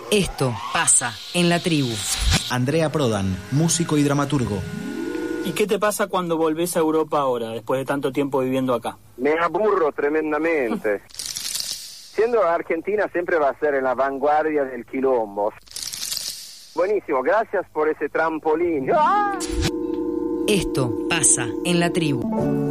Esto pasa en la tribu. Andrea Prodan, músico y dramaturgo. ¿Y qué te pasa cuando volvés a Europa ahora, después de tanto tiempo viviendo acá? Me aburro tremendamente. Siendo Argentina siempre va a ser en la vanguardia del quilombo. Buenísimo, gracias por ese trampolín. ¡Ah! Esto pasa en la tribu.